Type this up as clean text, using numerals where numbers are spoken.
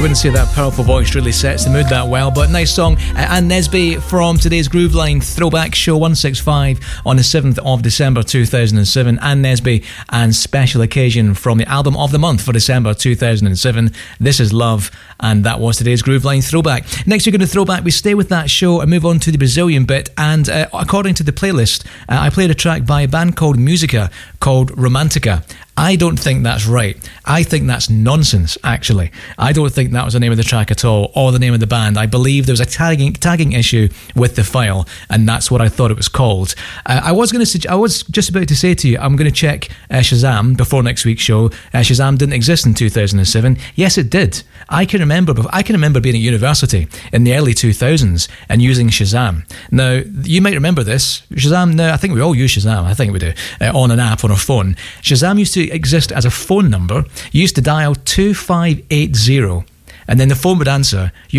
wouldn't say that powerful voice really sets the mood that well, but nice song. Anne Nesby from today's Grooveline Throwback Show 165 on the 7th of December 2007. Anne Nesby and Special Occasion from the album of the month for December 2007. This is Love, and that was today's Grooveline Throwback. Next we're going to throwback. We stay with that show and move on to the Brazilian bit, and according to the playlist, I played a track by a band called Musica called Romantica. I don't think that's right. I think that's nonsense, actually. I don't think that was the name of the track at all, or the name of the band. I believe there was a tagging issue with the file, and that's what I thought it was called. I was just about to say to you, I'm going to check Shazam before next week's show. Shazam didn't exist in 2007. Yes, it did. I can remember being at university in the early 2000s and using Shazam. Now, you might remember this. Shazam, now I think we all use Shazam. I think we do, on an app on our phone. Shazam used to exist as a phone number. You used to dial 2580, and then the phone would answer.